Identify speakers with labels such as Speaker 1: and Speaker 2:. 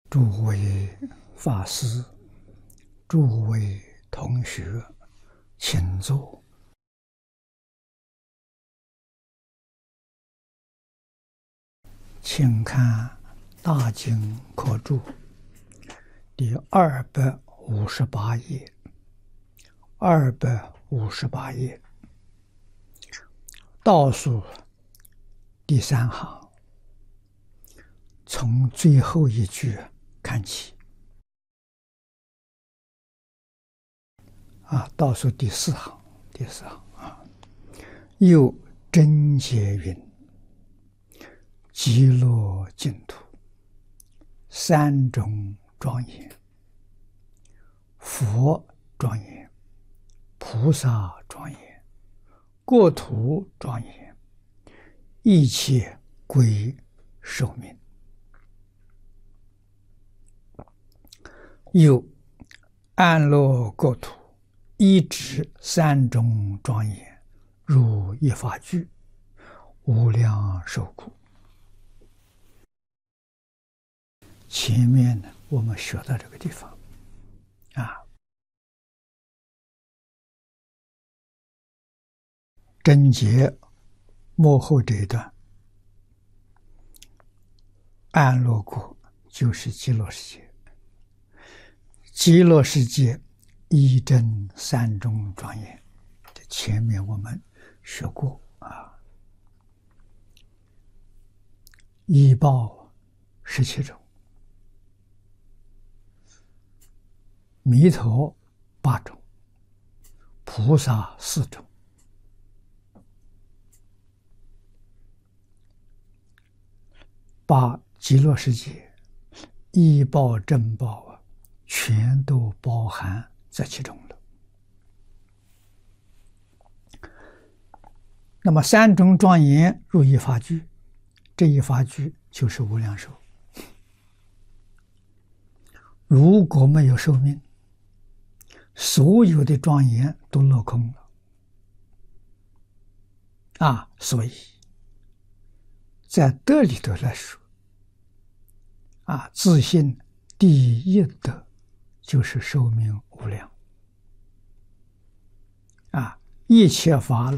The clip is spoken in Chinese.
Speaker 1: 诸位法师、诸位同学，请坐。请看《大经科注》第258页，258页倒数第3行，从最后一句看起。倒数第4行，又真解云：极乐净土，三种庄严，佛庄严，菩萨庄严，国土庄严，一切归寿命。又安乐国土，一指三种庄严，如一法具，无量寿苦。前面呢，我们学到这个地方真解末后这一段，安乐国就是极乐世界，极乐世界一真三种庄严，这前面我们学过依报17种，弥陀8种，菩萨4种。把极乐世界依报正报全都包含在其中了。那么三种庄严入一法具，这一法具就是无量寿。如果没有寿命，所有的庄严都落空了所以在德里头来说自信第一德就是寿命无量一切法